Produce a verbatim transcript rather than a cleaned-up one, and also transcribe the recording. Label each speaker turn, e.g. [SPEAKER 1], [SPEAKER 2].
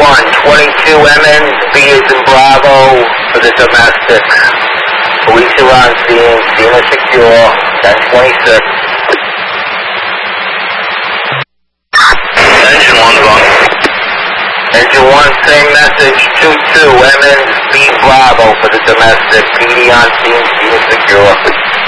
[SPEAKER 1] one, twenty-two Emmons, B is in Bravo for the domestic. Police are on scene, scene is secure, ten twenty-six.
[SPEAKER 2] Engine one's on.
[SPEAKER 1] Engine one, same message, two two Emmons, B Bravo for the domestic. P D on scene, scene is secure.